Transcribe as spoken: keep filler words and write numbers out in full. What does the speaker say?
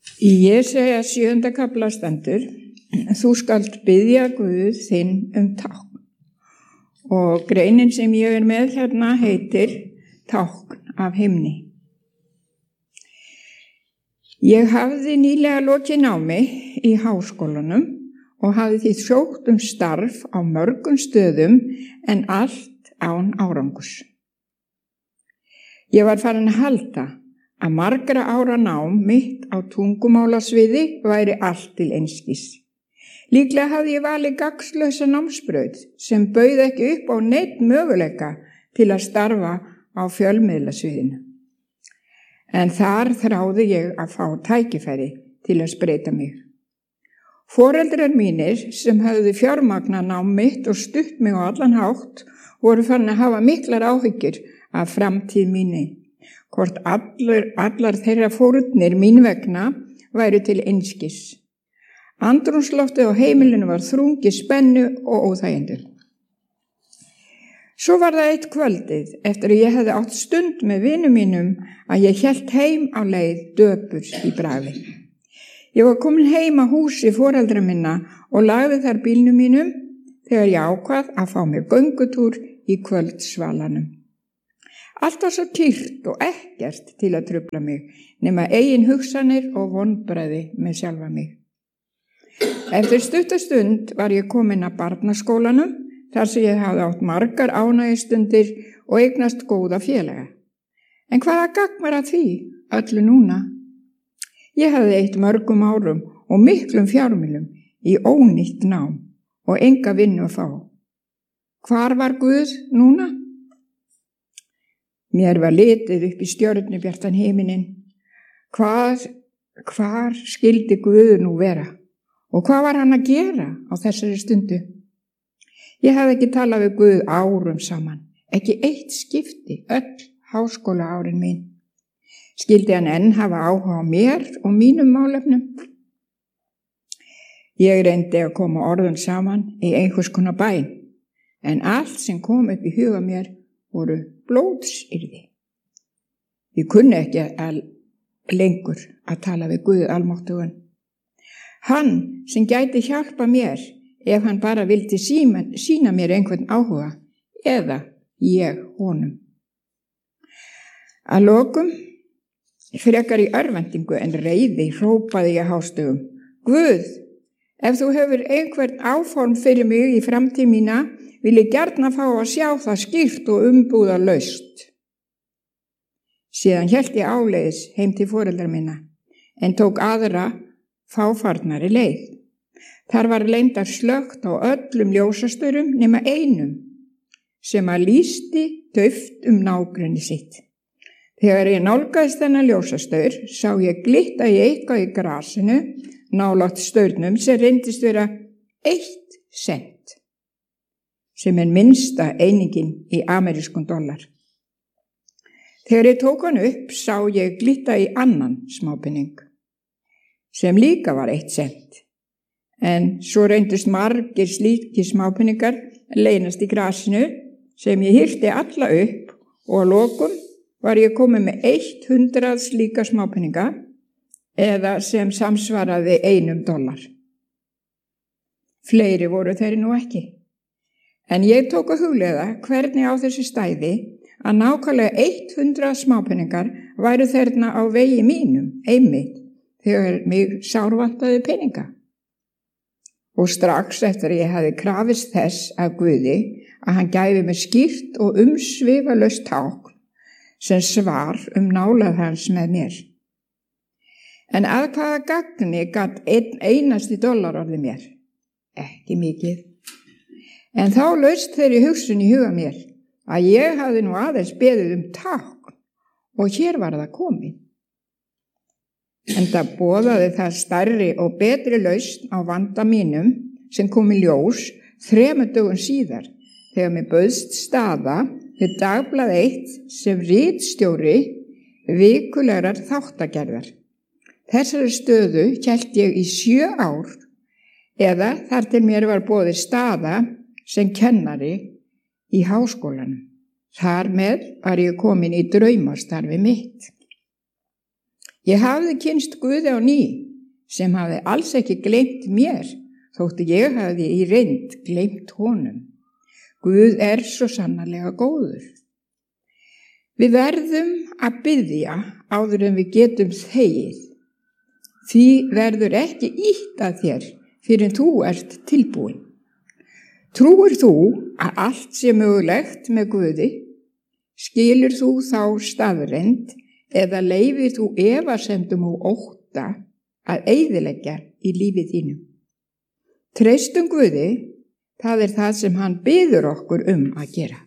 Í Jesaja sjöunda kafla stendur: Þú skalt biðja Guð þinn um tákn. Og greinin sem ég er með hérna heitir Tákn af himni. Ég hafði nýlega lokið námi í háskólanum og hafði því sótt um starf á mörgum stöðum en allt án árangurs. Ég var farin að halda að margra ára nám mitt á tungumálasviði væri allt til einskis. Líklega hafði ég valið gagnslausa námsbraut sem bauð ekki upp á neinn möguleika til að starfa á fjölmiðlasviðinu. En þar þráði ég að fá tækifæri til að spreyta mig. Foreldrar mínir sem höfðu fjármagna nám mitt og stutt mig á allan hátt voru farin að hafa miklar áhyggjur af framtíð mínu. Hvort allar, allar þeirra fórnir mín vegna væru til einskis. Andrúmsloftið á heimilinu var þrungið spennu og óþægindum. Svo var það eitt kvöldið eftir að ég hefði átt stund með vinum mínum að ég hélt heim á leið döpur í bragði. Ég var komin heim að húsi foreldra minna og lagði þar bílnum mínum þegar ég ákvað að fá mér göngutúr í kvöldsvalanum. Allt var svo kyrrt og ekkert til að trufla mig, nema eigin hugsanir og vonbrigði með sjálfa mig. Eftir stutta stund var ég komin að barnaskólanum, þar sem ég hafði átt margar ánægjustundir og eignast góða félaga. En hvaða gagn var að því, öllu núna? Ég hafði eytt mörgum árum og miklum fjármunum í ónýtt nám og enga vinnu að fá. Hvar var Guð núna? Mér var litið upp í stjörnubjartan himininn. Hvar, hvar skyldi Guð nú vera? Og hvað var hann að gera á þessari stundu? Ég hafði ekki talað við Guð árum saman, ekki eitt skipti, öll háskóla árin mín. Skyldi hann enn hafa áhuga á mér og mínum málefnum? Ég reyndi að koma orðum saman í einhvers konar bæn, en allt sem kom upp í huga mér voru blóðsyrði. Ég kunni ekki að lengur að tala við Guð almáttugan. Hann sem gæti hjálpa mér ef hann bara vildi síma, sína mér einhvern áhuga eða ég honum. Að lokum, frekar í örvæntingu en reiði, hrópaði ég hástöfum: Guð, ef þú hefur einhvern áform fyrir mig í framtíð mína, vil ég gjarna fá að sjá það skýrt og umbúðalaust. Síðan hélt ég áleiðis heim til foreldra minna, en tók aðra fáfarnari leið. Þar var leyndar slökkt á öllum ljósastörum nema einum, sem að lýsti dauft um nágrenni sitt. Þegar ég nálgaðist þennan ljósastaur, sá ég glitta í eitthvað í grasinu, nálægt staurnum sem reyndist vera eitt sent, sem er minnsta einingin í amerískum dollar. Þegar ég tók hann upp, sá ég glitta í annan smápenning, sem líka var eitt sent, en svo reyndust margir slíkir smápenningar leynast í grasinu sem ég hirti alla upp og að lokum var ég komið með eitt hundrað slíka smápenninga eða sem samsvaraði einum dollar. Fleiri voru þeir nú ekki, en ég tók að hugleiða hvernig á þessu stæði að nákvæmlega eitt hundrað smápenningar væru þarna á vegi mínum, einmitt, þegar mig sárvantaði peninga. Og strax eftir að ég hafði krafist þess af Guði að hann gæfi mér skýrt og umsvifalaust tákn sem svar um nálað hans með mér. En að hvaða gagni gat einn einasti dollar orðið mér? Ekki mikið. En þá laust þeirri hugsun í huga mér að ég hafði nú aðeins beðið um tákn og hér var það komið. En það boðaði það stærri og betri lausn á vanda mínum sem kom í ljós þremur dögum síðar þegar mér bauðst staða við Dagblað eitt sem ritstjóri vikulegrar þáttagerðar. Þessari stöðu hélt ég í sjö ár eða þar til mér var boðið staða sem kennari í háskólanum. Þar með var ég komin í draumastarfi mitt. Ég hafði kynst Guði á ný, sem hafði alls ekki gleymt mér, þótti ég hafði í reynd gleymt honum. Guð er svo sannarlega góður. Við verðum að biðja áður en við getum þegið. Því verður ekki ýtt að þér fyrir þú ert tilbúin. Trúir þú að allt sé mögulegt með Guði? Skilur þú þá staðreynd eða leyfir þú efasemdum og ótta að eyðileggja í lífi þínu? Treystum Guði, það er það sem hann biður okkur um að gera.